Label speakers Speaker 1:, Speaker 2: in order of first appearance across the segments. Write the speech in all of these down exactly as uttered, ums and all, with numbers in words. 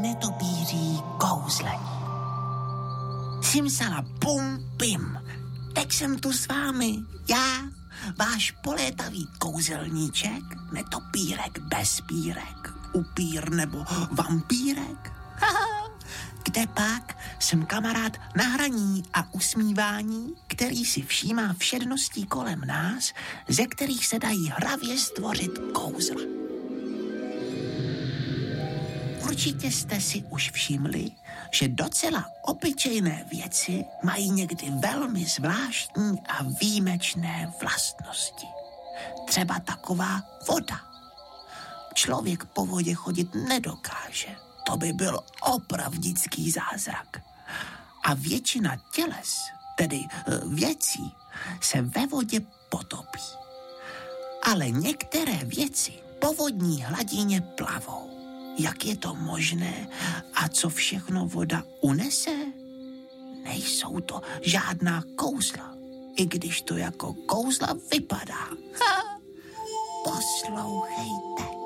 Speaker 1: netopíří kouzlení. Simsala bum pim, teď jsem tu s vámi, já, váš polétavý kouzelníček, netopírek bez pírek, upír nebo vampírek. Haha, kde pak jsem kamarád na hraní a usmívání, který si všímá všedností kolem nás, ze kterých se dají hravě stvořit kouzla. Určitě jste si už všimli, že docela obyčejné věci mají někdy velmi zvláštní a výjimečné vlastnosti. Třeba taková voda. Člověk po vodě chodit nedokáže. To by byl opravdický zázrak. A většina těles, tedy věcí, se ve vodě potopí. Ale některé věci po vodní hladině plavou. Jak je to možné a co všechno voda unese? Nejsou to žádná kouzla, i když to jako kouzla vypadá. Ha! Poslouchejte.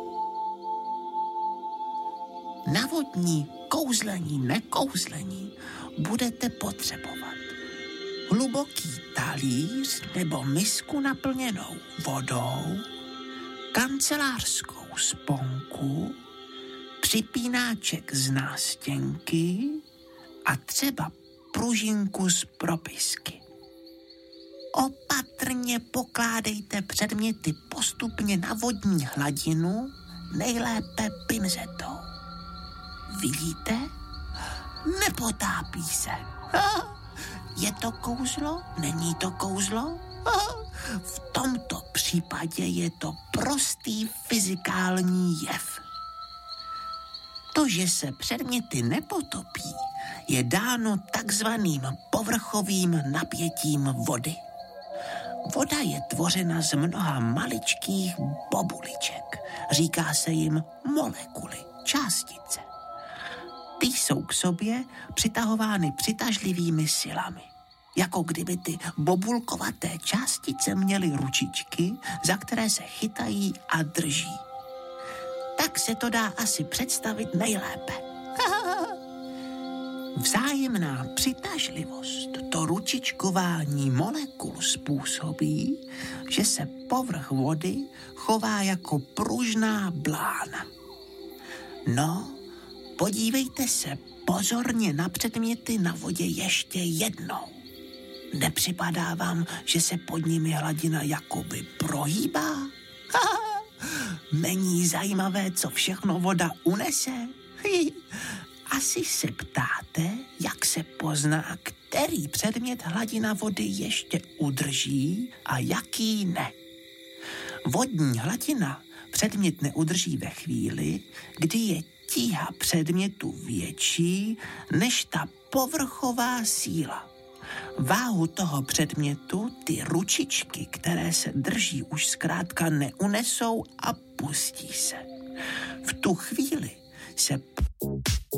Speaker 1: Na vodní kouzlení, nekouzlení budete potřebovat hluboký talíř nebo misku naplněnou vodou, kancelářskou sponku, připínáček z nástěnky a třeba pružinku z propisky. Opatrně pokládejte předměty postupně na vodní hladinu, nejlépe pinzetou. Vidíte? Nepotápí se. Je to kouzlo? Není to kouzlo? V tomto případě je to prostý fyzikální jev. To, že se předměty nepotopí, je dáno takzvaným povrchovým napětím vody. Voda je tvořena z mnoha maličkých bobuliček. Říká se jim molekuly, částice. Ty jsou k sobě přitahovány přitažlivými silami. Jako kdyby ty bobulkovaté částice měly ručičky, za které se chytají a drží. Tak se to dá asi představit nejlépe. Vzájemná přitažlivost, to ručičkování molekul způsobí, že se povrch vody chová jako pružná blána. No, podívejte se pozorně na předměty na vodě ještě jednou. Nepřipadá vám, že se pod nimi hladina jakoby prohýbá? Není zajímavé, co všechno voda unese? Asi se ptáte, jak se pozná, který předmět hladina vody ještě udrží a jaký ne. Vodní hladina předmět neudrží ve chvíli, kdy je tíha předmětu větší než ta povrchová síla. Váhu toho předmětu ty ručičky, které se drží, už zkrátka neunesou a pustí se. V tu chvíli se